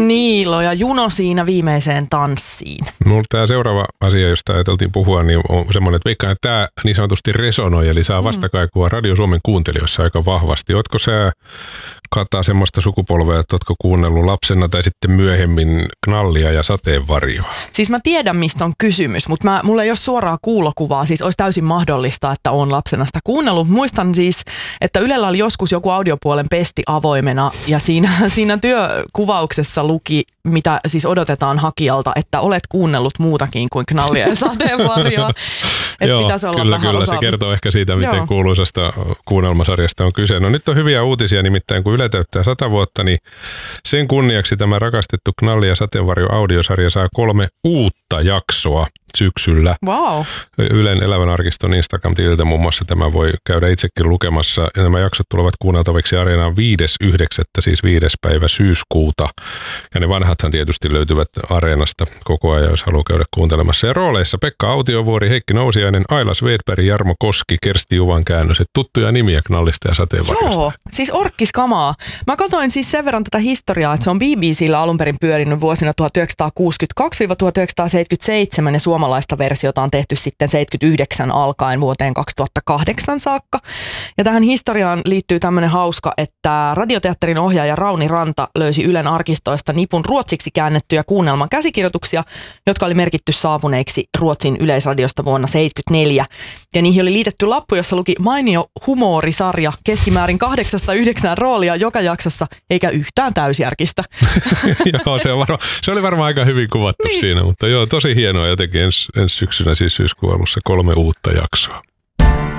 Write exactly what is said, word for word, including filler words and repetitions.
Niilo ja Juno siinä viimeiseen tanssiin. Mulla tämä seuraava asia, josta ajateltiin puhua, niin on semmoinen, että veikkaan, että tämä niin sanotusti resonoi, eli saa vastakaikua Radio Suomen kuuntelijoissa aika vahvasti. Ootko sä, Kata, semmoista sukupolvea, että ootko kuunnellut lapsena tai sitten myöhemmin Knallia ja Sateenvarjoa? Siis mä tiedän, mistä on kysymys, mutta mä, mulla ei ole suoraa kuulokuvaa. Siis olisi täysin mahdollista, että on lapsena sitä kuunnellut. Muistan siis, että Ylellä oli joskus joku audiopuolen pesti avoimena ja siinä, siinä työkuvauksessa luki, mitä siis odotetaan hakijalta, että olet kuunnellut muutakin kuin Knallia ja Sateenvarjoa. Joo, kyllä, kyllä. Se kertoo ehkä siitä, miten Joo. kuuluisasta kuunnelmasarjasta on kyse. No nyt on hyviä uutisia, nimittäin kun Yle täyttää sata vuotta, niin sen kunniaksi tämä rakastettu Knalli ja Sateenvarjo audiosarja saa kolme uutta jaksoa syksyllä. Wow. Ylen Elävän arkiston Instagram-tililtä muun muassa tämä voi käydä itsekin lukemassa. Ja nämä jaksot tulevat kuunneltaviksi Areenaan viides yhdeksättä, siis viides päivä syyskuuta. Ja ne vanhathan tietysti löytyvät Areenasta koko ajan, jos haluaa käydä kuuntelemassa. Ja rooleissa Pekka Autiovuori, Heikki Nousiainen, Aila Svedberg, Jarmo Koski, Kersti Juvankäännös. Tuttuja nimiä Knallista ja Sateenvarjosta. Joo, siis orkkiskamaa. Mä katsoin siis sen verran tätä historiaa, että se on B B C:llä alun perin pyörinyt vuosina tuhatyhdeksänsataakuusikymmentäkaksi tuhatyhdeksänsataaseitsemänkymmentäseitsemän ja suomalaista versiota on tehty sitten seitsemänkymmentäyhdeksän alkaen vuoteen kaksituhattakahdeksan saakka. Ja tähän historiaan liittyy tämmöinen hauska, että radioteatterin ohjaaja Rauni Ranta löysi Ylen arkistoista nipun ruotsiksi käännettyjä kuunnelman käsikirjoituksia, jotka oli merkitty saapuneiksi Ruotsin Yleisradiosta vuonna seitsemänkymmentäneljä. Ja niihin oli liitetty lappu, jossa luki mainio humorisarja, keskimäärin kahdeksasta yhdeksään roolia joka jaksossa, eikä yhtään täysjärkistä. Joo, se, on varma, se oli varmaan aika hyvin kuvattu niin. siinä, mutta joo, tosi hienoa jotenkin ensi, ensi syksynä, siis syyskuun alussa kolme uutta jaksoa.